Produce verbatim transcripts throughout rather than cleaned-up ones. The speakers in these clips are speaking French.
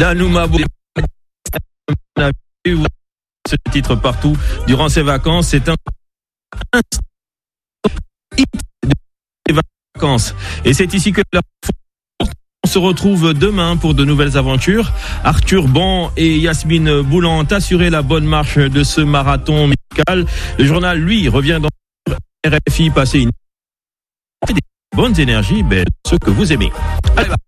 Danuma a vu ce titre partout durant ses vacances. C'est un hit des vacances. Et c'est ici que on se retrouve demain pour de nouvelles aventures. Arthur Bon et Yasmine Boulan ont assuré la bonne marche de ce marathon musical. Le journal, lui, revient dans R F I passer une des bonnes énergies, ben, ceux que vous aimez. Allez, va.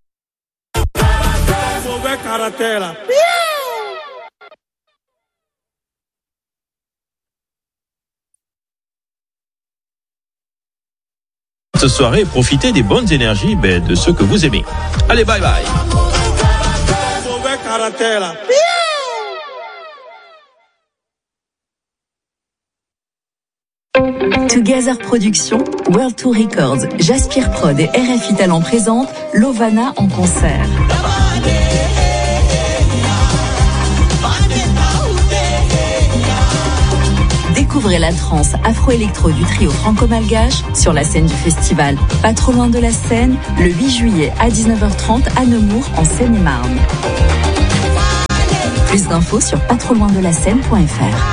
Ce soirée, profitez des bonnes énergies, ben, de ceux que vous aimez. Allez, bye bye. Together Productions, World Tour Records, Jaspire Prod et R F I Talent présentent Lovana en concert. Découvrez la trance afro-électro du trio franco-malgache sur la scène du festival Pas trop loin de la Seine, le huit juillet à dix-neuf heures trente à Nemours en Seine-et-Marne. Plus d'infos sur pas trop loin de la scène point f r.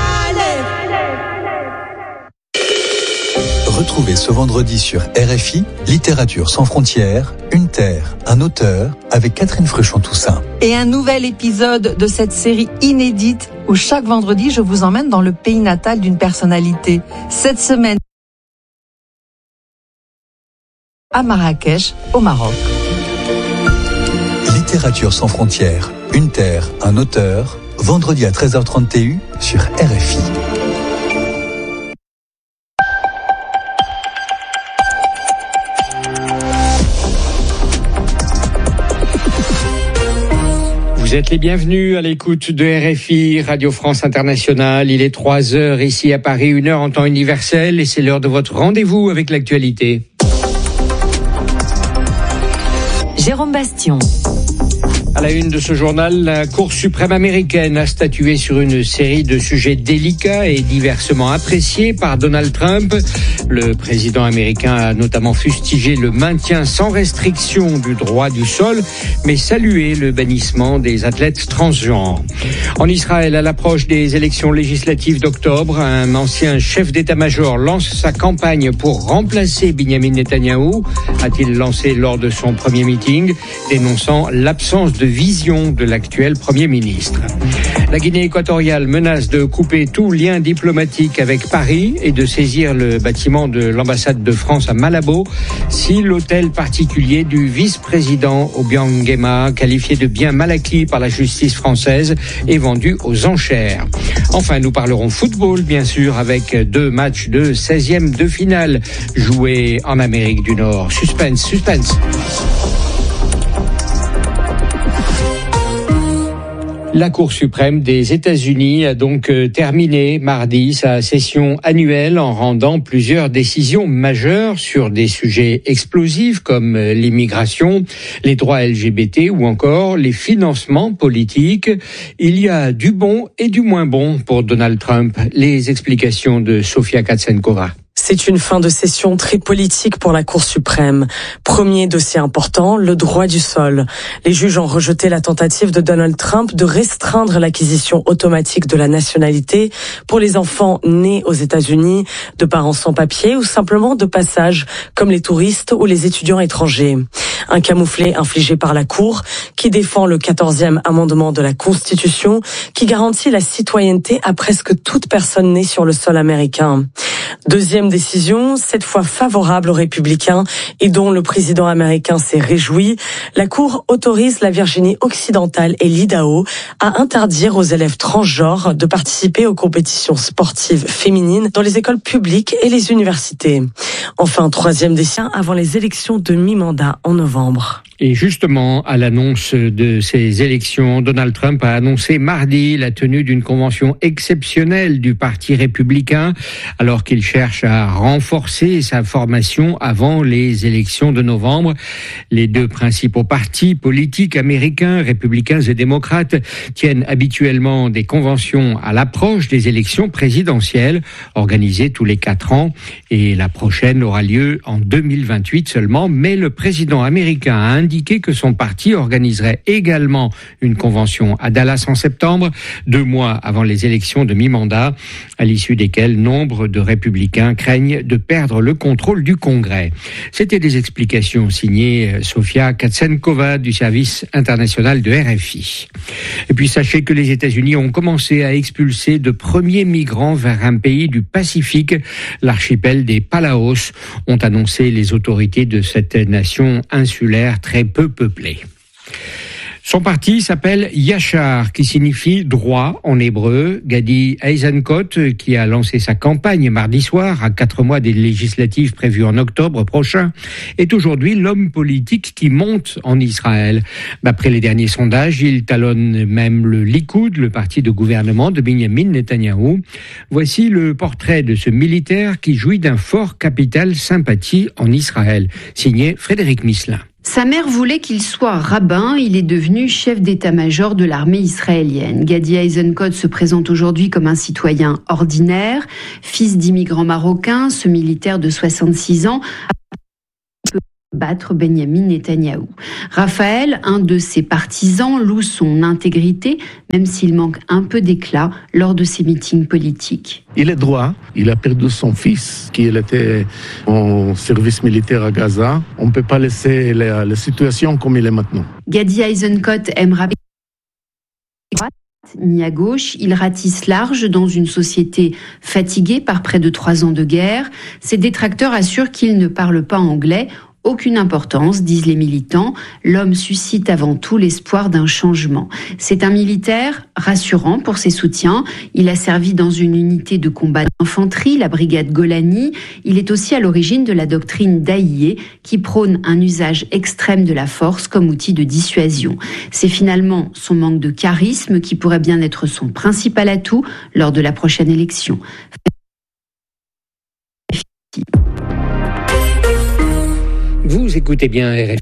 Retrouvez ce vendredi sur R F I, Littérature sans frontières, une terre, un auteur, avec Catherine Fruchon-Toussaint. Et un nouvel épisode de cette série inédite où chaque vendredi je vous emmène dans le pays natal d'une personnalité. Cette semaine, à Marrakech, au Maroc. Littérature sans frontières, une terre, un auteur, vendredi à treize heures trente T U sur R F I. Vous êtes les bienvenus à l'écoute de R F I, Radio France Internationale. Il est trois heures ici à Paris, une heure en temps universel et c'est l'heure de votre rendez-vous avec l'actualité. Jérôme Bastion. À la une de ce journal, la Cour suprême américaine a statué sur une série de sujets délicats et diversement appréciés par Donald Trump. Le président américain a notamment fustigé le maintien sans restriction du droit du sol, mais salué le bannissement des athlètes transgenres. En Israël, à l'approche des élections législatives d'octobre, un ancien chef d'état-major lance sa campagne pour remplacer Benjamin Netanyahou, a-t-il lancé lors de son premier meeting, dénonçant l'absence de vision de l'actuel Premier ministre. La Guinée équatoriale menace de couper tout lien diplomatique avec Paris et de saisir le bâtiment de l'ambassade de France à Malabo si l'hôtel particulier du vice-président Obiang Nguema, qualifié de bien mal acquis par la justice française, est vendu aux enchères. Enfin, nous parlerons football, bien sûr, avec deux matchs de seizième de finale joués en Amérique du Nord. Suspense, suspense. La Cour suprême des États-Unis a donc terminé mardi sa session annuelle en rendant plusieurs décisions majeures sur des sujets explosifs comme l'immigration, les droits L G B T ou encore les financements politiques. Il y a du bon et du moins bon pour Donald Trump. Les explications de Sofia Katsenkova. C'est une fin de session très politique pour la Cour suprême. Premier dossier important, le droit du sol. Les juges ont rejeté la tentative de Donald Trump de restreindre l'acquisition automatique de la nationalité pour les enfants nés aux États-Unis, de parents sans papier ou simplement de passage, comme les touristes ou les étudiants étrangers. Un camouflet infligé par la Cour qui défend le quatorzième amendement de la Constitution qui garantit la citoyenneté à presque toute personne née sur le sol américain. Deuxième décision, cette fois favorable aux républicains et dont le président américain s'est réjoui. La Cour autorise la Virginie occidentale et l'Idaho à interdire aux élèves transgenres de participer aux compétitions sportives féminines dans les écoles publiques et les universités. Enfin, troisième décision avant les élections de mi-mandat en novembre. Et justement, à l'annonce de ces élections, Donald Trump a annoncé mardi la tenue d'une convention exceptionnelle du Parti républicain, alors qu'il cherche à renforcer sa formation avant les élections de novembre. Les deux principaux partis politiques américains, républicains et démocrates, tiennent habituellement des conventions à l'approche des élections présidentielles, organisées tous les quatre ans. Et la prochaine aura lieu en deux mille vingt-huit seulement, mais le président américain a indiqué que son parti organiserait également une convention à Dallas en septembre, deux mois avant les élections de mi-mandat, à l'issue desquelles nombre de républicains craignent de perdre le contrôle du Congrès. C'était des explications signées Sofia Katsenkova du service international de R F I. Et puis sachez que les États-Unis ont commencé à expulser de premiers migrants vers un pays du Pacifique, l'archipel des Palaos, ont annoncé les autorités de cette nation insulaire très peu peuplée. Son parti s'appelle Yachar, qui signifie droit en hébreu. Gadi Eisenkot, qui a lancé sa campagne mardi soir, à quatre mois des législatives prévues en octobre prochain, est aujourd'hui l'homme politique qui monte en Israël. D'après les derniers sondages, il talonne même le Likoud, le parti de gouvernement de Benjamin Netanyahou. Voici le portrait de ce militaire qui jouit d'un fort capital sympathie en Israël, signé Frédéric Misselin. Sa mère voulait qu'il soit rabbin, il est devenu chef d'état-major de l'armée israélienne. Gadi Eisenkot se présente aujourd'hui comme un citoyen ordinaire, fils d'immigrants marocains, ce militaire de soixante-six ans peut battre Benjamin Netanyahou. Raphaël, un de ses partisans, loue son intégrité, même s'il manque un peu d'éclat lors de ses meetings politiques. Il est droit, il a perdu son fils, qui était en service militaire à Gaza. On ne peut pas laisser la, la situation comme il est maintenant. Gadi Eisenkot aime rappeler ni à gauche, il ratisse large dans une société fatiguée par près de trois ans de guerre. Ses détracteurs assurent qu'il ne parle pas anglais. Aucune importance, disent les militants. L'homme suscite avant tout l'espoir d'un changement. C'est un militaire rassurant pour ses soutiens. Il a servi dans une unité de combat d'infanterie, la brigade Golani. Il est aussi à l'origine de la doctrine d'Aïe, qui prône un usage extrême de la force comme outil de dissuasion. C'est finalement son manque de charisme qui pourrait bien être son principal atout lors de la prochaine élection. Vous écoutez bien R F I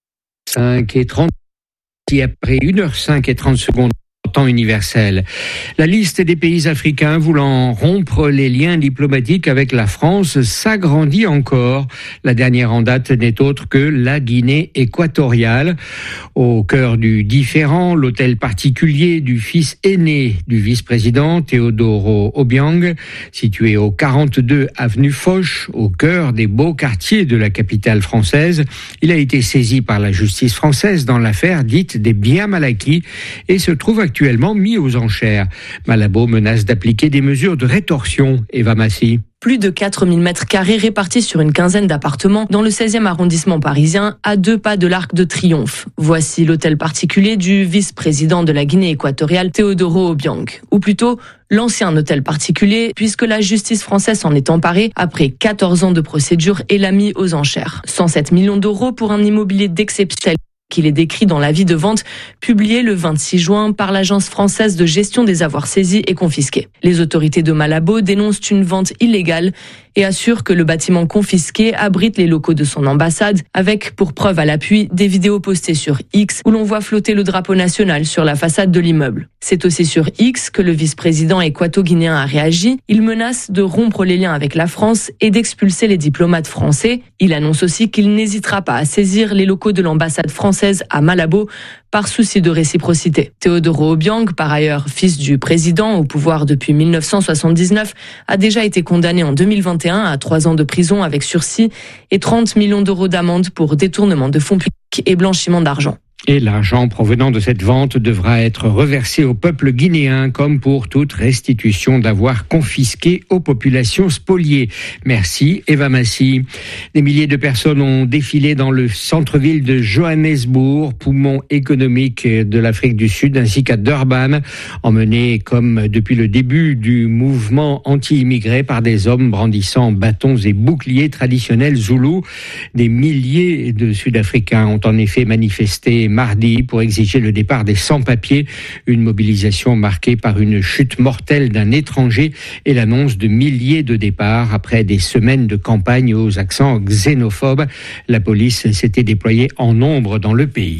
cinq et trente, après une heure cinq et trente secondes. Temps universel. La liste des pays africains voulant rompre les liens diplomatiques avec la France s'agrandit encore. La dernière en date n'est autre que la Guinée équatoriale. Au cœur du différend, l'hôtel particulier du fils aîné du vice-président Teodoro Obiang, situé au quarante-deux avenue Foch, au cœur des beaux quartiers de la capitale française. Il a été saisi par la justice française dans l'affaire dite des biens mal acquis et se trouve actuellement actuellement mis aux enchères. Malabo menace d'appliquer des mesures de rétorsion. Eva Massy. Plus de quatre mille mètres carrés répartis sur une quinzaine d'appartements dans le seizième arrondissement parisien, à deux pas de l'Arc de Triomphe. Voici l'hôtel particulier du vice-président de la Guinée équatoriale, Teodoro Obiang. Ou plutôt, l'ancien hôtel particulier, puisque la justice française s'en est emparée après quatorze ans de procédure et l'a mis aux enchères. cent sept millions d'euros pour un immobilier d'exception qu'il est décrit dans l'avis de vente publié le vingt-six juin par l'Agence française de gestion des avoirs saisis et confisqués. Les autorités de Malabo dénoncent une vente illégale et assurent que le bâtiment confisqué abrite les locaux de son ambassade, avec pour preuve à l'appui des vidéos postées sur X où l'on voit flotter le drapeau national sur la façade de l'immeuble. C'est aussi sur X que le vice-président équato-guinéen a réagi. Il menace de rompre les liens avec la France et d'expulser les diplomates français. Il annonce aussi qu'il n'hésitera pas à saisir les locaux de l'ambassade française à Malabo par souci de réciprocité. Teodoro Obiang, par ailleurs fils du président au pouvoir depuis mille neuf cent soixante-dix-neuf, a déjà été condamné en deux mille vingt et un à trois ans de prison avec sursis et trente millions d'euros d'amende pour détournement de fonds publics et blanchiment d'argent. Et l'argent provenant de cette vente devra être reversé au peuple guinéen, comme pour toute restitution d'avoirs confisqués aux populations spoliées. Merci Eva Massy. Des milliers de personnes ont défilé dans le centre-ville de Johannesburg, poumon économique de l'Afrique du Sud, ainsi qu'à Durban, emmenés comme depuis le début du mouvement anti-immigré par des hommes brandissant bâtons et boucliers traditionnels zoulous. Des milliers de Sud-Africains ont en effet manifesté mardi pour exiger le départ des sans-papiers, une mobilisation marquée par une chute mortelle d'un étranger et l'annonce de milliers de départs après des semaines de campagne aux accents xénophobes. La police s'était déployée en nombre dans le pays.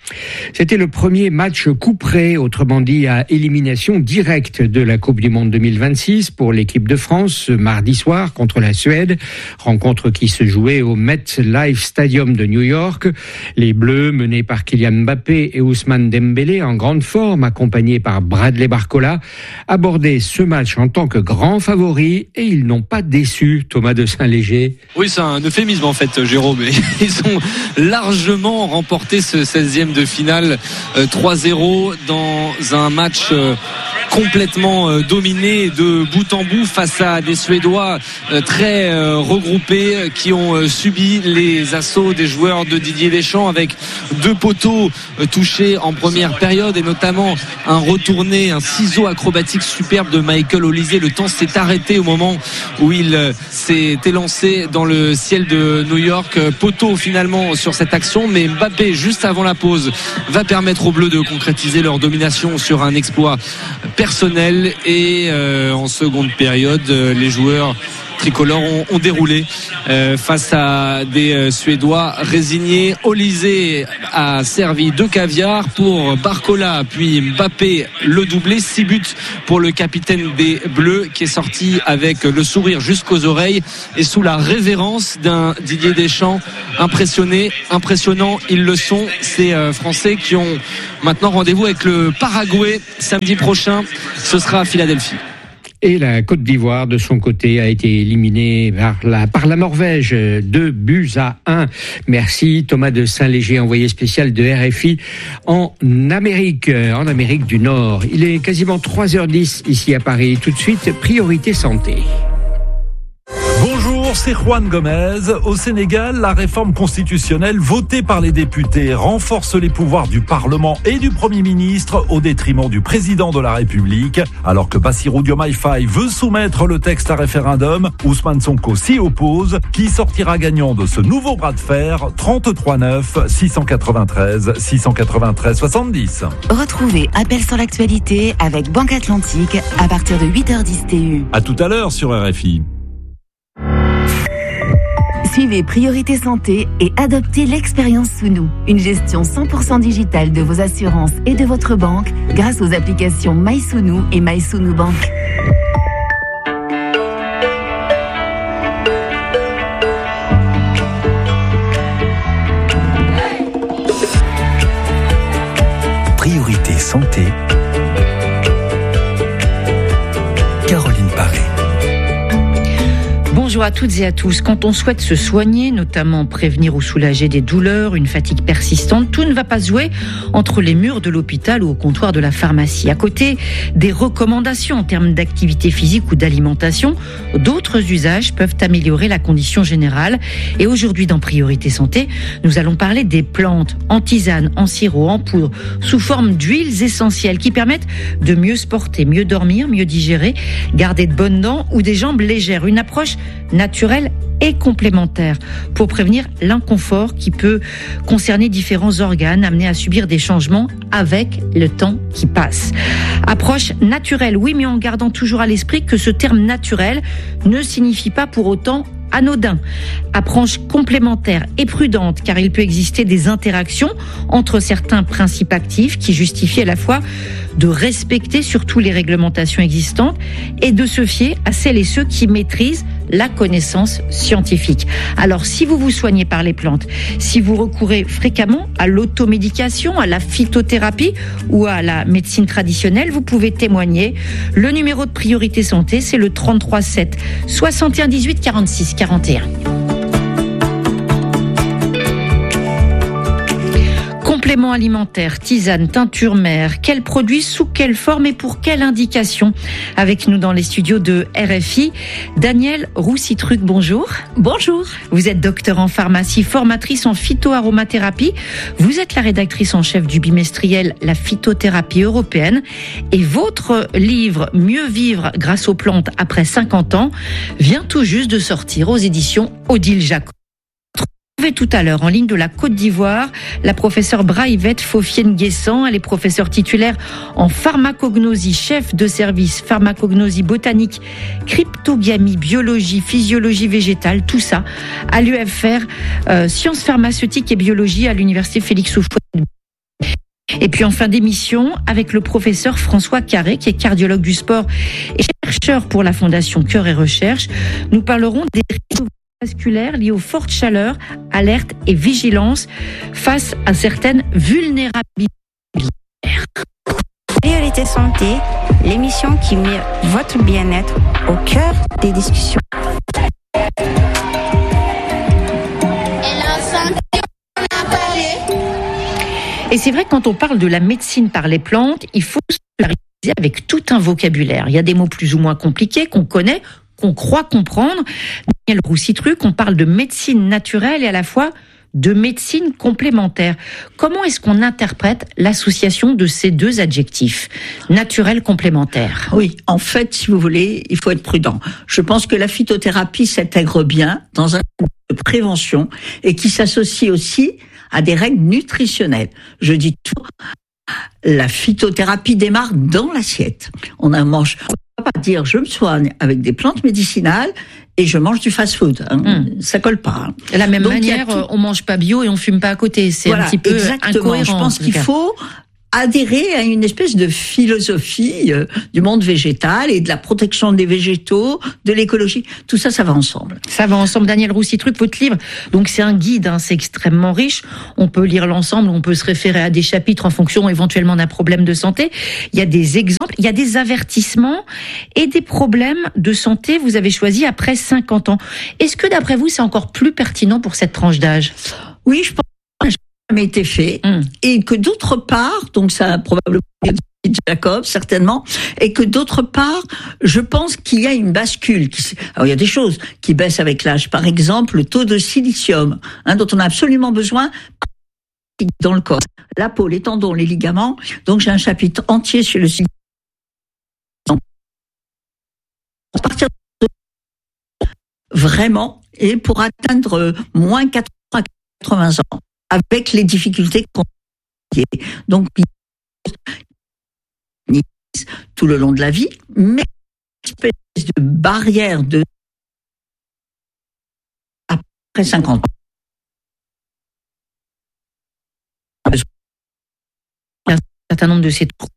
C'était le premier match couperé, autrement dit à élimination directe de la Coupe du Monde deux mille vingt-six pour l'équipe de France ce mardi soir contre la Suède. Rencontre qui se jouait au MetLife Stadium de New York. Les Bleus, menés par Kylian Mbappé et Ousmane Dembélé en grande forme, accompagnés par Bradley Barcola, abordaient ce match en tant que grands favoris et ils n'ont pas déçu. Thomas de Saint-Léger. Oui, c'est un euphémisme en fait, Jérôme. Ils ont largement remporté ce seizième de finale euh, trois zéro dans un match euh, complètement euh, dominé de bout en bout face à des Suédois euh, très euh, regroupés euh, qui ont euh, subi les assauts des joueurs de Didier Deschamps avec deux poteaux euh, touchés en première période et notamment un retourné, un ciseau acrobatique superbe de Michael Olise. Le temps s'est arrêté au moment où il euh, s'est élancé dans le ciel de New York. Euh, poteau finalement sur cette action, mais Mbappé juste avant la pause va permettre aux Bleus de concrétiser leur domination sur un exploit personnel et euh, en seconde période euh, les joueurs tricolores ont, ont déroulé euh, face à des euh, Suédois résignés. Olise a servi de caviar pour Barcola, puis Mbappé le doublé. Six buts pour le capitaine des Bleus qui est sorti avec le sourire jusqu'aux oreilles et sous la révérence d'un Didier Deschamps impressionné, impressionnant. Ils le sont, ces euh, Français qui ont maintenant rendez-vous avec le Paraguay samedi prochain. Ce sera à Philadelphie. Et la Côte d'Ivoire, de son côté, a été éliminée par la, par la Norvège, deux buts à un. Merci Thomas de Saint-Léger, envoyé spécial de R F I en Amérique, en Amérique du Nord. Il est quasiment trois heures dix ici à Paris. Tout de suite, Priorité Santé. Bonjour, c'est Juan Gomez. Au Sénégal, la réforme constitutionnelle votée par les députés renforce les pouvoirs du Parlement et du Premier ministre au détriment du président de la République. Alors que Bassirou Diomaye Faye veut soumettre le texte à référendum, Ousmane Sonko s'y oppose. Qui sortira gagnant de ce nouveau bras de fer? trente-trois neuf, six cent quatre-vingt-treize, six cent quatre-vingt-treize, soixante-dix. Retrouvez Appel sur l'actualité avec Banque Atlantique à partir de huit heures dix T U. À tout à l'heure sur R F I. Suivez Priorité Santé et adoptez l'expérience sous nous. Une gestion cent pour cent digitale de vos assurances et de votre banque grâce aux applications MySounou et MySounou Bank. Priorité Santé. Caroline Paré. Bonjour à toutes et à tous. Quand on souhaite se soigner, notamment prévenir ou soulager des douleurs, une fatigue persistante, tout ne va pas se jouer entre les murs de l'hôpital ou au comptoir de la pharmacie. À côté des recommandations en termes d'activité physique ou d'alimentation, d'autres usages peuvent améliorer la condition générale. Et aujourd'hui, dans Priorité Santé, nous allons parler des plantes en tisane, en sirop, en poudre, sous forme d'huiles essentielles qui permettent de mieux se porter, mieux dormir, mieux digérer, garder de bonnes dents ou des jambes légères. Une approche naturelle et complémentaire pour prévenir l'inconfort qui peut concerner différents organes, amenés à subir des changements avec le temps qui passe. Approche naturelle, oui, mais en gardant toujours à l'esprit que ce terme naturel ne signifie pas pour autant anodin. Approche complémentaire et prudente, car il peut exister des interactions entre certains principes actifs qui justifient à la fois de respecter surtout les réglementations existantes et de se fier à celles et ceux qui maîtrisent la connaissance scientifique. Alors, si vous vous soignez par les plantes, si vous recourez fréquemment à l'automédication, à la phytothérapie ou à la médecine traditionnelle, vous pouvez témoigner. Le numéro de Priorité Santé, c'est le trente-trois sept, soixante et un dix-huit, quarante-six, quarante et un. Compléments alimentaires, tisane, teinture mère, quels produits, sous quelle forme et pour quelle indication? Avec nous dans les studios de R F I, Danielle Roussitruc, bonjour. Bonjour. Vous êtes docteur en pharmacie, formatrice en phytoaromathérapie. Vous êtes la rédactrice en chef du bimestriel La phytothérapie européenne. Et votre livre Mieux vivre grâce aux plantes après cinquante ans vient tout juste de sortir aux éditions Odile Jacob. Tout à l'heure en ligne de la Côte d'Ivoire, la professeure Braïvette Faufienne-Guessant. Elle est professeure titulaire en pharmacognosie, chef de service pharmacognosie botanique, cryptogamie, biologie, physiologie végétale, tout ça à l'U F R, euh, sciences pharmaceutiques et biologie à l'université Félix Houphouët. Et puis en fin d'émission, avec le professeur François Carré, qui est cardiologue du sport et chercheur pour la Fondation Cœur et Recherche, nous parlerons des risques vasculaires liés aux fortes chaleurs, alerte et vigilance face à certaines vulnérabilités. Priorité Santé, l'émission qui met votre bien-être au cœur des discussions. Et c'est vrai que quand on parle de la médecine par les plantes, il faut se familiariser avec tout un vocabulaire. Il y a des mots plus ou moins compliqués qu'on connaît, qu'on croit comprendre. Daniel Roussitruc, on parle de médecine naturelle et à la fois de médecine complémentaire. Comment est-ce qu'on interprète l'association de ces deux adjectifs, naturel complémentaire? Oui, en fait, si vous voulez, il faut être prudent. Je pense que la phytothérapie s'intègre bien dans un de prévention et qui s'associe aussi à des règles nutritionnelles. Je dis tout, la phytothérapie démarre dans l'assiette. On a mange, on ne va pas dire je me soigne avec des plantes médicinales et je mange du fast-food. Hein. Mmh. Ça colle pas. Hein. De la même Donc, manière, tout... on mange pas bio et on fume pas à côté. C'est voilà, un petit peu exactement. incohérent. Je pense qu'il faut adhérer à une espèce de philosophie euh, du monde végétal et de la protection des végétaux, de l'écologie. Tout ça, ça va ensemble. Ça va ensemble. Daniel Roussitruc, votre livre, donc c'est un guide, hein, c'est extrêmement riche. On peut lire l'ensemble, on peut se référer à des chapitres en fonction éventuellement d'un problème de santé. Il y a des exemples, il y a des avertissements et des problèmes de santé. Vous avez choisi après cinquante ans. Est-ce que d'après vous, c'est encore plus pertinent pour cette tranche d'âge? Oui, je pense. Été fait mmh. et que d'autre part, donc ça a probablement dit Jacob certainement, et que d'autre part, je pense qu'il y a une bascule. Qui, alors il y a des choses qui baissent avec l'âge, par exemple le taux de silicium, hein, dont on a absolument besoin dans le corps, la peau, les tendons, les ligaments. Donc j'ai un chapitre entier sur le silicium. À partir de vraiment et pour atteindre moins quatre-vingts ans. Avec les difficultés qu'on a. Donc, tout le long de la vie, mais une espèce de barrière de après cinquante ans. Un certain nombre de ces troubles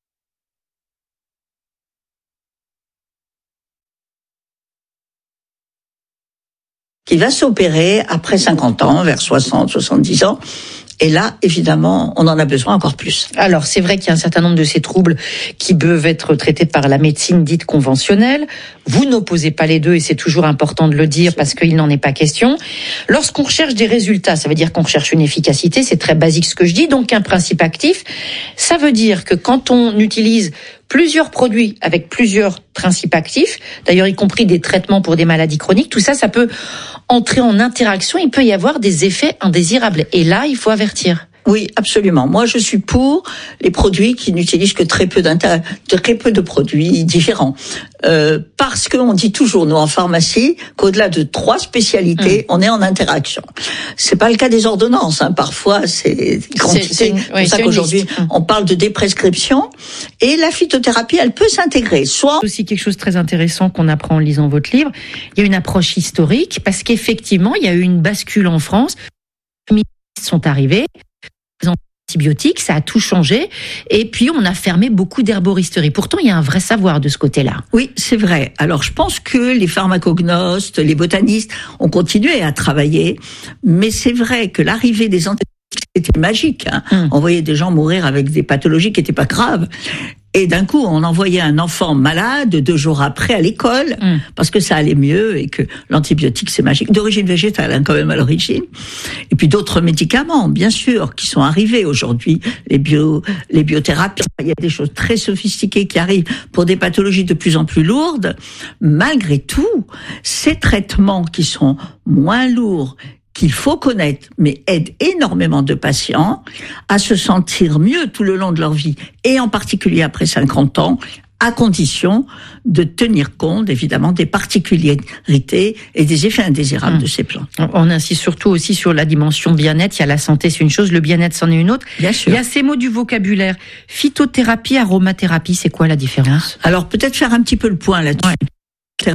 qui va s'opérer après cinquante ans, vers soixante, soixante-dix ans. Et là, évidemment, on en a besoin encore plus. Alors, c'est vrai qu'il y a un certain nombre de ces troubles qui peuvent être traités par la médecine dite conventionnelle. Vous n'opposez pas les deux et c'est toujours important de le dire parce qu'il n'en est pas question. Lorsqu'on recherche des résultats, ça veut dire qu'on recherche une efficacité, c'est très basique ce que je dis, donc un principe actif. Ça veut dire que quand on utilise plusieurs produits avec plusieurs principes actifs, d'ailleurs y compris des traitements pour des maladies chroniques, tout ça, ça peut entrer en interaction, il peut y avoir des effets indésirables. Et là, il faut avertir. Oui, absolument. Moi, je suis pour les produits qui n'utilisent que très peu d'inter... très peu de produits différents. Euh, parce qu'on dit toujours, nous, en pharmacie, qu'au-delà de trois spécialités, mmh. on est en interaction. C'est pas le cas des ordonnances, hein. Parfois, c'est quantité. C'est une... oui, pour ça qu'aujourd'hui, mmh. on parle de déprescription. Et la phytothérapie, elle peut s'intégrer. Soit... C'est aussi quelque chose de très intéressant qu'on apprend en lisant votre livre. Il y a une approche historique, parce qu'effectivement, il y a eu une bascule en France. Les sont arrivés. Antibiotiques, ça a tout changé. Et puis, on a fermé beaucoup d'herboristeries. Pourtant, il y a un vrai savoir de ce côté-là. Oui, c'est vrai. Alors, je pense que les pharmacognostes, les botanistes ont continué à travailler. Mais c'est vrai que l'arrivée des antibiotiques, c'était magique. Hein. Hum. On voyait des gens mourir avec des pathologies qui n'étaient pas graves. Et d'un coup, on envoyait un enfant malade deux jours après à l'école mmh. parce que ça allait mieux et que l'antibiotique, c'est magique. D'origine végétale, hein, quand même, à l'origine. Et puis d'autres médicaments, bien sûr, qui sont arrivés aujourd'hui. Les bio, les biothérapies. Il y a des choses très sophistiquées qui arrivent pour des pathologies de plus en plus lourdes. Malgré tout, ces traitements qui sont moins lourds, qu'il faut connaître, mais aide énormément de patients à se sentir mieux tout le long de leur vie, et en particulier après cinquante ans, à condition de tenir compte, évidemment, des particularités et des effets indésirables mmh. de ces plantes. On insiste surtout aussi sur la dimension bien-être. Il y a la santé, c'est une chose, le bien-être, c'en est une autre. Bien sûr. Il y a ces mots du vocabulaire. Phytothérapie, aromathérapie, c'est quoi la différence? Alors, peut-être faire un petit peu le point là-dessus. Ouais.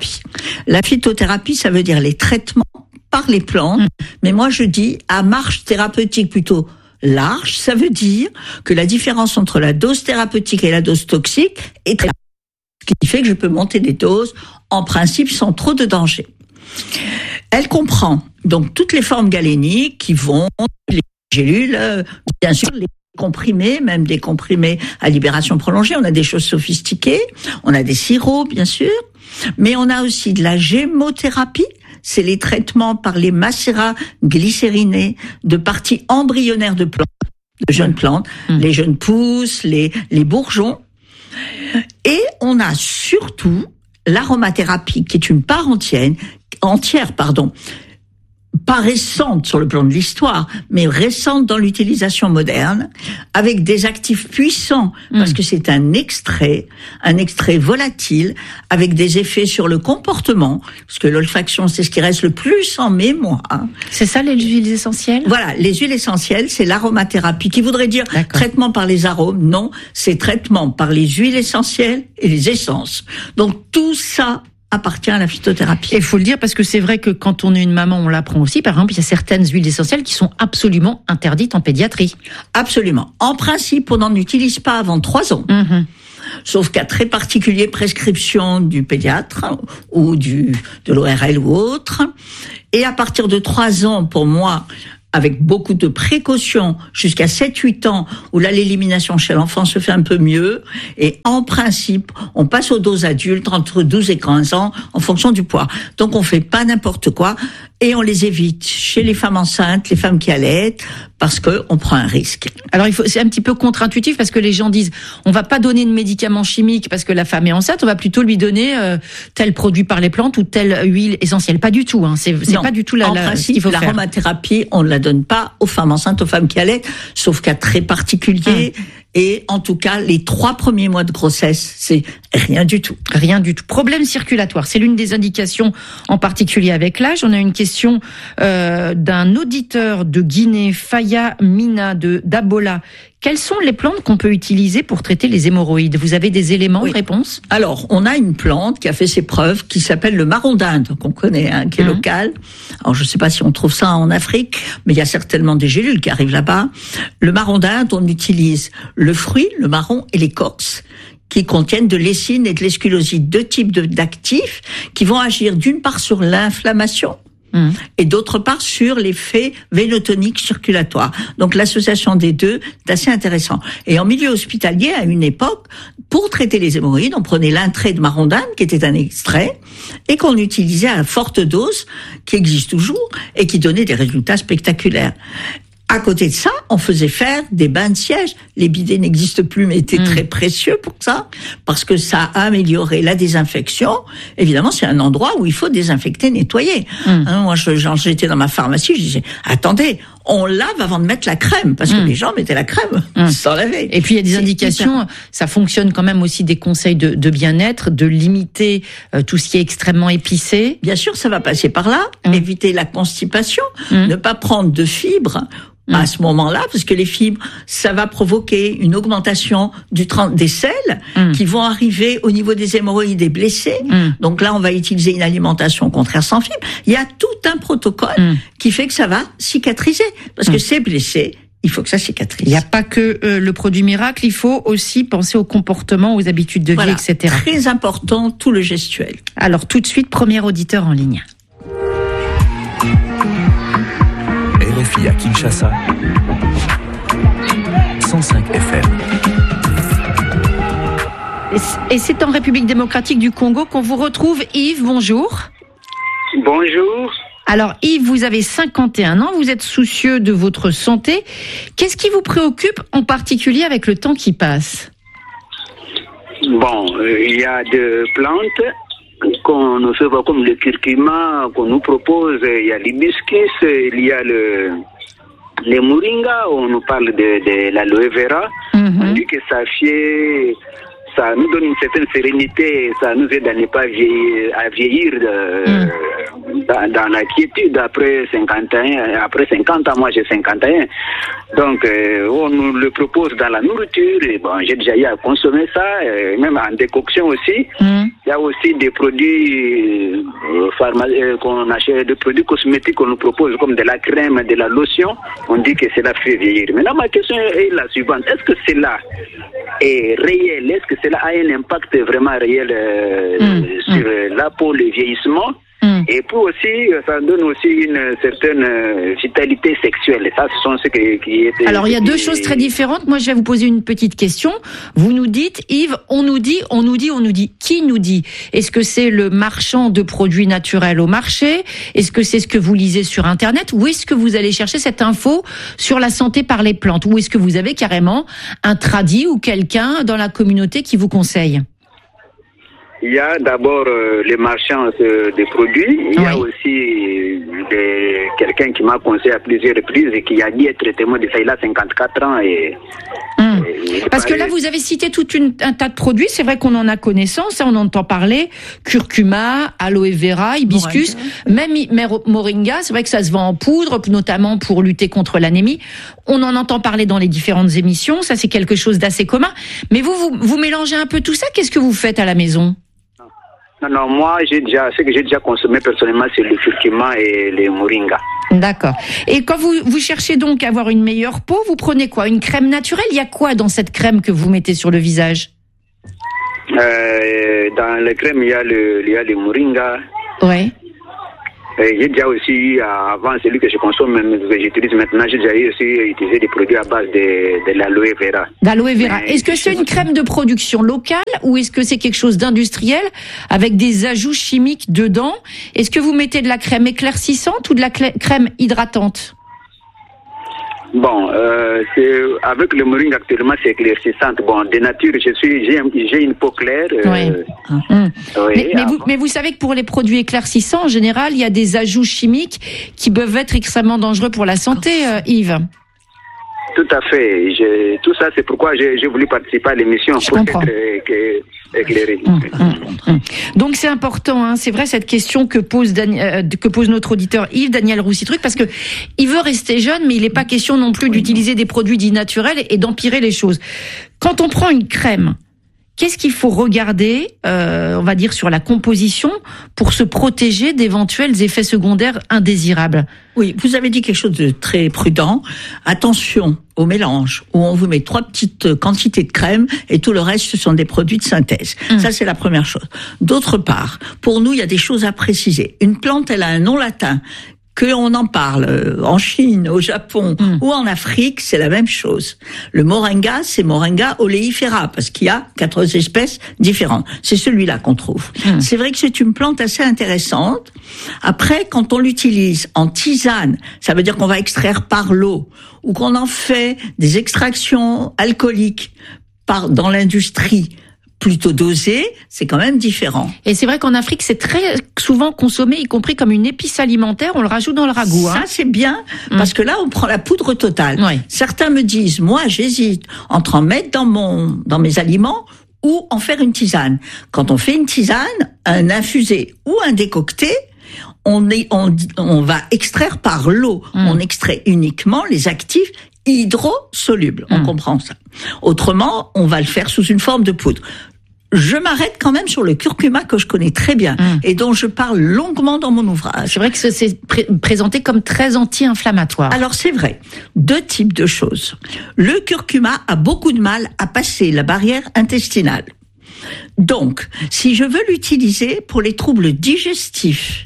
La phytothérapie, ça veut dire les traitements par les plantes, mmh. mais moi je dis à marche thérapeutique plutôt large, ça veut dire que la différence entre la dose thérapeutique et la dose toxique est très large. Ce qui fait que je peux monter des doses, en principe, sans trop de danger. Elle comprend donc toutes les formes galéniques qui vont, les gélules, bien sûr, les comprimés, même des comprimés à libération prolongée. On a des choses sophistiquées, on a des sirops, bien sûr, mais on a aussi de la gémothérapie. C'est les traitements par les macérats glycérinés de parties embryonnaires de plantes, de jeunes plantes, mmh. les jeunes pousses, les, les bourgeons. Et on a surtout l'aromathérapie, qui est une part entière, entière, pardon, pas récente sur le plan de l'histoire, mais récente dans l'utilisation moderne, avec des actifs puissants, parce mmh. que c'est un extrait, un extrait volatile, avec des effets sur le comportement, parce que l'olfaction, c'est ce qui reste le plus en mémoire. C'est ça, les huiles essentielles ? Voilà, les huiles essentielles, c'est l'aromathérapie, qui voudrait dire D'accord. traitement par les arômes. Non, c'est traitement par les huiles essentielles et les essences. Donc tout ça appartient à la phytothérapie. Et il faut le dire parce que c'est vrai que quand on est une maman, on l'apprend aussi. Par exemple, il y a certaines huiles essentielles qui sont absolument interdites en pédiatrie. Absolument. En principe, on n'en utilise pas avant trois ans. Mmh. Sauf cas très particulier, prescription du pédiatre ou du de l'O R L ou autre. Et à partir de trois ans, pour moi, avec beaucoup de précautions, jusqu'à sept huit ans, où là, l'élimination chez l'enfant se fait un peu mieux. Et en principe, on passe aux doses adultes entre douze et quinze ans, en fonction du poids. Donc, on fait pas n'importe quoi. Et on les évite chez les femmes enceintes, les femmes qui allaitent, parce que on prend un risque. Alors, il faut, c'est un petit peu contre-intuitif parce que les gens disent, on va pas donner de médicaments chimiques parce que la femme est enceinte, on va plutôt lui donner euh, tel produit par les plantes ou telle huile essentielle. Pas du tout, hein. C'est, c'est non, pas du tout la, en la, principe, ce qu'il faut l'aromathérapie, on ne la donne pas aux femmes enceintes, aux femmes qui allaitent, sauf cas très particuliers. Hum. Et en tout cas, les trois premiers mois de grossesse, c'est rien du tout. Rien du tout. Problème circulatoire, c'est l'une des indications, en particulier avec l'âge. On a une question euh, d'un auditeur de Guinée, Faya Mina de d'Abola. Quelles sont les plantes qu'on peut utiliser pour traiter les hémorroïdes ? Vous avez des éléments oui. de réponse ? Alors, on a une plante qui a fait ses preuves, qui s'appelle le marron d'Inde, qu'on connaît, hein, qui est mmh. local. Alors, je ne sais pas si on trouve ça en Afrique, mais il y a certainement des gélules qui arrivent là-bas. Le marron d'Inde, on utilise le fruit, le marron et l'écorce, qui contiennent de l'essine et de l'esculoside, deux types de, d'actifs qui vont agir d'une part sur l'inflammation, Mmh. et d'autre part sur l'effet vénotonique circulatoire. Donc l'association des deux est assez intéressant. Et en milieu hospitalier, à une époque, pour traiter les hémorroïdes, on prenait l'intrait de marron d'Inde, qui était un extrait, et qu'on utilisait à forte dose, qui existe toujours, et qui donnait des résultats spectaculaires. À côté de ça, on faisait faire des bains de siège. Les bidets n'existent plus, mais étaient mmh. très précieux pour ça, parce que ça a amélioré la désinfection. Évidemment, c'est un endroit où il faut désinfecter, nettoyer. Mmh. Hein, moi, je, genre, j'étais dans ma pharmacie, je disais, attendez, on lave avant de mettre la crème, parce que mmh. les gens mettaient la crème mmh. sans laver. Et puis, il y a des c'est indications, hyper... ça fonctionne quand même aussi des conseils de, de bien-être, de limiter euh, tout ce qui est extrêmement épicé. Bien sûr, ça va passer par là, mmh. éviter la constipation, mmh. ne pas prendre de fibres, à ce moment-là, parce que les fibres, ça va provoquer une augmentation du tra- des selles mmh. qui vont arriver au niveau des hémorroïdes et blessés. Mmh. Donc là, on va utiliser une alimentation contraire sans fibres. Il y a tout un protocole mmh. qui fait que ça va cicatriser, parce mmh. que c'est blessé. Il faut que ça cicatrise. Il n'y a pas que euh, le produit miracle, il faut aussi penser au comportement, aux habitudes de voilà, vie, et cetera. Très important, tout le gestuel. Alors tout de suite, premier auditeur en ligne. R F I à Kinshasa, cent cinq F M. Et c'est en République démocratique du Congo qu'on vous retrouve. Yves, bonjour. Bonjour. Alors Yves, vous avez cinquante et un ans, vous êtes soucieux de votre santé. Qu'est-ce qui vous préoccupe en particulier avec le temps qui passe ? Bon, euh, il y a des plantes qu'on nous fait voir comme le curcuma qu'on nous propose, il y a l'hibiscus, il y a le, le moringa, on nous parle de, de l'aloe vera, mm-hmm. on dit que ça fait, ça nous donne une certaine sérénité, ça nous aide à ne pas vieillir, à vieillir de, mm. dans, dans la quiétude après cinquante et un, après cinquante ans, moi j'ai cinquante et un. Donc, euh, on nous le propose dans la nourriture, et bon, j'ai déjà eu à consommer ça, euh, même en décoction aussi. Mmh. Il y a aussi des produits euh, pharma- euh, qu'on achète, des produits cosmétiques qu'on nous propose, comme de la crème, de la lotion. On dit que cela fait vieillir. Maintenant, ma question est la suivante. Est-ce que cela est réel? Est-ce que cela a un impact vraiment réel euh, mmh. sur mmh. la peau, le vieillissement? Mm. Et puis aussi, ça donne aussi une certaine vitalité sexuelle. Ça, ce sont ce qui, qui était. Alors, il y a deux choses très différentes. Moi, je vais vous poser une petite question. Vous nous dites, Yves, on nous dit, on nous dit, on nous dit. Qui nous dit? Est-ce que c'est le marchand de produits naturels au marché? Est-ce que c'est ce que vous lisez sur Internet? Ou est-ce que vous allez chercher cette info sur la santé par les plantes? Ou est-ce que vous avez carrément un tradit ou quelqu'un dans la communauté qui vous conseille? Il y a d'abord euh, les marchands euh, des produits. Il oui. y a aussi des, quelqu'un qui m'a conseillé à plusieurs reprises et qui a dit être témoin de ça. Il a cinquante-quatre ans et... Hum. et Parce que là, vous avez cité tout une, un tas de produits. C'est vrai qu'on en a connaissance, on entend parler. Curcuma, aloe vera, hibiscus, moringa. Même moringa. C'est vrai que ça se vend en poudre, notamment pour lutter contre l'anémie. On en entend parler dans les différentes émissions. Ça, c'est quelque chose d'assez commun. Mais vous, vous, vous mélangez un peu tout ça. Qu'est-ce que vous faites à la maison? Non, non, moi, j'ai déjà, ce que j'ai déjà consommé personnellement, c'est le curcuma et le moringa. D'accord. Et quand vous, vous cherchez donc à avoir une meilleure peau, vous prenez quoi? Une crème naturelle? Il y a quoi dans cette crème que vous mettez sur le visage? euh, Dans la crème, il y a le, il y a le moringa. Ouais. Et j'ai déjà aussi eu, avant celui que je consomme, même que j'utilise maintenant, j'ai déjà eu aussi utilisé des produits à base de, de l'aloe vera. D'aloe vera. Mais est-ce que c'est une crème de production locale ou est-ce que c'est quelque chose d'industriel avec des ajouts chimiques dedans? Est-ce que vous mettez de la crème éclaircissante ou de la clé- crème hydratante? Bon, euh, c'est, avec le moringa actuellement, c'est éclaircissante. Bon, de nature, je suis, j'ai, j'ai une peau claire. Euh, oui. Mmh. Oui, mais, mais, vous, mais vous savez que pour les produits éclaircissants, en général, il y a des ajouts chimiques qui peuvent être extrêmement dangereux pour la santé, euh, Yves. Tout à fait. Je, tout ça, c'est pourquoi j'ai, j'ai voulu participer à l'émission Je pour comprends. être euh, éclairé. Mmh, mmh, mmh. Donc c'est important, hein, c'est vrai cette question que pose Dani- euh, que pose notre auditeur Yves Daniel Roussitruc, parce que il veut rester jeune, mais il n'est pas question non plus d'utiliser des produits dits naturels et d'empirer les choses. Quand on prend une crème, qu'est-ce qu'il faut regarder, euh, on va dire, sur la composition pour se protéger d'éventuels effets secondaires indésirables? Oui, vous avez dit quelque chose de très prudent. Attention au mélange où on vous met trois petites quantités de crème et tout le reste, ce sont des produits de synthèse. Mmh. Ça, c'est la première chose. D'autre part, pour nous, il y a des choses à préciser. Une plante, elle a un nom latin. qu'on en parle en Chine, au Japon mmh. ou en Afrique, c'est la même chose. Le moringa, c'est Moringa oleifera, parce qu'il y a quatre espèces différentes. C'est celui-là qu'on trouve. Mmh. C'est vrai que c'est une plante assez intéressante. Après, quand on l'utilise en tisane, ça veut dire qu'on va extraire par l'eau, ou qu'on en fait des extractions alcooliques par, dans l'industrie, plutôt dosé, c'est quand même différent. Et c'est vrai qu'en Afrique, c'est très souvent consommé, y compris comme une épice alimentaire, on le rajoute dans le ragoût. Ça, hein. c'est bien, parce mmh. que là, on prend la poudre totale. Ouais. Certains me disent, moi, j'hésite entre en mettre dans mon, dans mes aliments ou en faire une tisane. Quand on fait une tisane, un infusé ou un décocté, on est, on, on va extraire par l'eau. Mmh. On extrait uniquement les actifs hydrosolubles. On mmh. comprend ça. Autrement, on va le faire sous une forme de poudre. Je m'arrête quand même sur le curcuma que je connais très bien mmh. et dont je parle longuement dans mon ouvrage. C'est vrai que c'est pré- présenté comme très anti-inflammatoire. Alors c'est vrai, deux types de choses. Le curcuma a beaucoup de mal à passer la barrière intestinale. Donc, si je veux l'utiliser pour les troubles digestifs,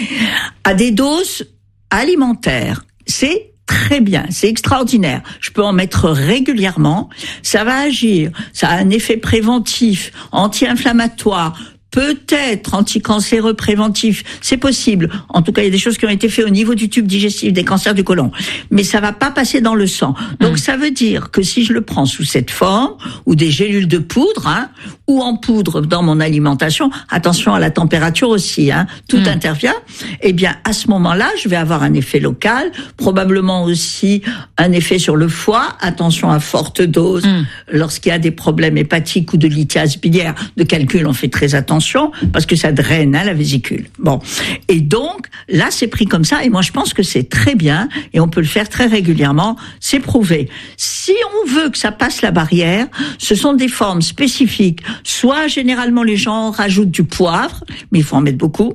à des doses alimentaires, c'est très bien, c'est extraordinaire. Je peux en mettre régulièrement. Ça va agir. Ça a un effet préventif, anti-inflammatoire, peut-être anticancéreux préventif. C'est possible. En tout cas, il y a des choses qui ont été faites au niveau du tube digestif, des cancers du côlon. Mais ça va pas passer dans le sang. Donc, mmh. ça veut dire que si je le prends sous cette forme, ou des gélules de poudre, hein, ou en poudre dans mon alimentation, attention à la température aussi, hein, tout mmh. intervient, eh bien, à ce moment-là, je vais avoir un effet local, probablement aussi un effet sur le foie. Attention à forte dose. Mmh. Lorsqu'il y a des problèmes hépatiques ou de lithiase biliaire, de calcul, on fait très attention. attention parce que ça draine, hein, la vésicule. Bon. Et donc, là, c'est pris comme ça. Et moi, je pense que c'est très bien et on peut le faire très régulièrement. C'est prouvé. Si on veut que ça passe la barrière, ce sont des formes spécifiques. Soit, généralement, les gens rajoutent du poivre, mais il faut en mettre beaucoup.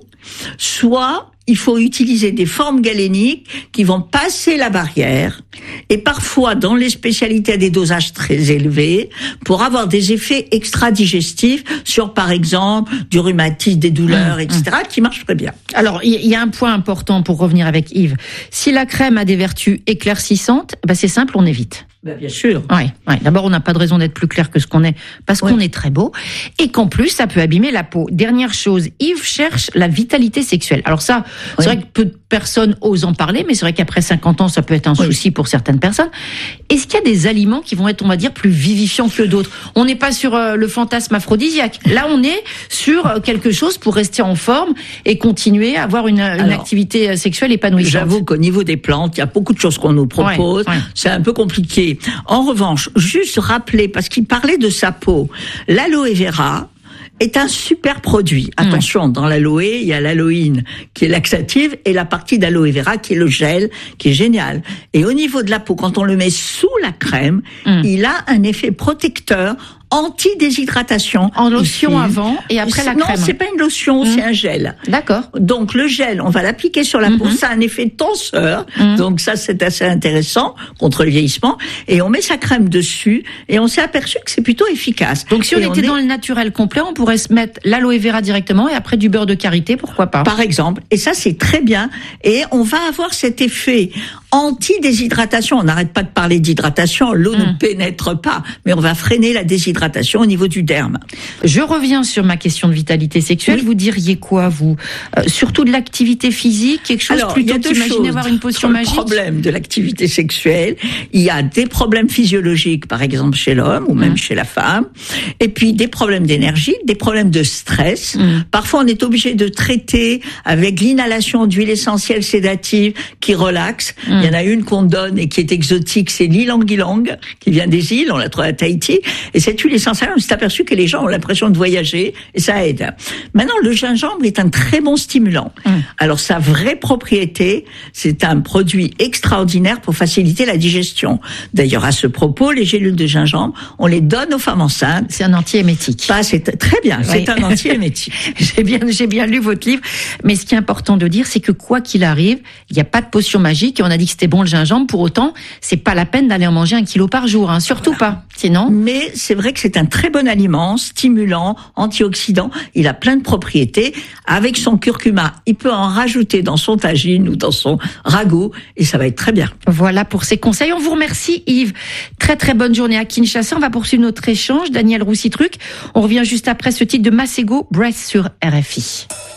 Soit, il faut utiliser des formes galéniques qui vont passer la barrière et parfois dans les spécialités à des dosages très élevés pour avoir des effets extra-digestifs sur par exemple du rhumatisme, des douleurs, mmh, et cetera mmh. qui marchent très bien. Alors il y a un point important pour revenir avec Yves. Si la crème a des vertus éclaircissantes, bah c'est simple, on évite. Ben bien sûr. Ouais, ouais. D'abord, on n'a pas de raison d'être plus clair que ce qu'on est, parce ouais. qu'on est très beau, et qu'en plus, ça peut abîmer la peau. Dernière chose, Yves cherche la vitalité sexuelle. Alors ça, c'est oui. vrai que peu de personnes osent en parler, mais c'est vrai qu'après cinquante ans, ça peut être un oui. souci pour certaines personnes. Est-ce qu'il y a des aliments qui vont être, on va dire, plus vivifiants que d'autres? On n'est pas sur euh, le fantasme aphrodisiaque. Là, on est sur euh, quelque chose pour rester en forme et continuer à avoir une, une Alors, activité sexuelle épanouissante. J'avoue qu'au niveau des plantes, il y a beaucoup de choses qu'on nous propose. Ouais, ouais. C'est un peu compliqué. En revanche, juste rappeler, parce qu'il parlait de sa peau, l'aloe vera est un super produit. Attention, mmh. dans l'aloe, il y a l'aloïne qui est laxative et la partie d'aloe vera qui est le gel, qui est génial. Et au niveau de la peau, quand on le met sous la crème, mmh. il a un effet protecteur anti-déshydratation. En lotion avant et après la crème. Non, c'est pas une lotion, mmh. c'est un gel. D'accord. Donc le gel, on va l'appliquer sur la mmh. peau, ça a un effet tenseur. Mmh. Donc ça, c'est assez intéressant contre le vieillissement. Et on met sa crème dessus et on s'est aperçu que c'est plutôt efficace. Donc si on et était on dans est... le naturel complet, on pourrait se mettre l'aloe vera directement et après du beurre de karité, pourquoi pas? Par exemple. Et ça, c'est très bien. Et on va avoir cet effet anti-déshydratation. On n'arrête pas de parler d'hydratation. L'eau mmh. ne pénètre pas, mais on va freiner la déshydratation au niveau du derme. Je reviens sur ma question de vitalité sexuelle. Oui. Vous diriez quoi, vous? euh, Surtout de l'activité physique, quelque chose Alors, plutôt qu'imaginer avoir une potion le magique? Le problème de l'activité sexuelle, il y a des problèmes physiologiques, par exemple chez l'homme ou même mmh. chez la femme, et puis des problèmes d'énergie, des problèmes de stress. Mmh. Parfois, on est obligé de traiter avec l'inhalation d'huile essentielle sédative qui relaxe. Mmh. Il y en a une qu'on donne et qui est exotique, c'est l'ilang-ilang, qui vient des îles, on l'a trouvé à Tahiti, et cette huile essentielle, on s'est aperçu que les gens ont l'impression de voyager et ça aide. Maintenant, le gingembre est un très bon stimulant. Mmh. Alors, sa vraie propriété, c'est un produit extraordinaire pour faciliter la digestion. D'ailleurs, à ce propos, les gélules de gingembre, on les donne aux femmes enceintes. C'est un anti-émétique. Pas, c'est très bien, oui. c'est un anti-émétique. j'ai bien, j'ai bien lu votre livre, mais ce qui est important de dire, c'est que quoi qu'il arrive, il n'y a pas de potion magique et on a dit que c'était bon le gingembre. Pour autant, c'est pas la peine d'aller en manger un kilo par jour, hein. Surtout voilà. pas. Sinon. Mais c'est vrai que c'est un très bon aliment, stimulant, antioxydant. Il a plein de propriétés. Avec son curcuma, il peut en rajouter dans son tagine ou dans son ragoût et ça va être très bien. Voilà pour ces conseils. On vous remercie Yves. Très très bonne journée à Kinshasa. On va poursuivre notre échange. Daniel Roussitruc. On revient juste après ce titre de Masego, Breath sur R F I.